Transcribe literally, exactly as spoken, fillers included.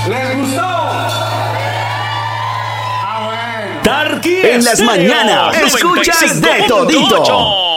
¿Les gustó? Ah, bueno. Tarqui En las Estéreo mañanas escuchas de todito. noventa y cinco punto ocho.